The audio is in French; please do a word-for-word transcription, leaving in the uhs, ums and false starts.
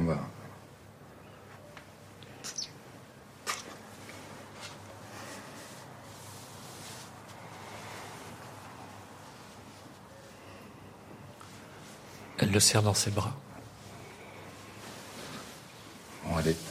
combat. Elle le serre dans ses bras. Bon, allez.